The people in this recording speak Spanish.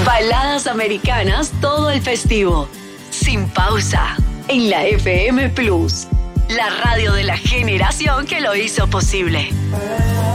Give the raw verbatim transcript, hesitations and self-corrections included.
Baladas americanas todo el festivo. Sin pausa. En la F M Plus. La radio de la generación que lo hizo posible.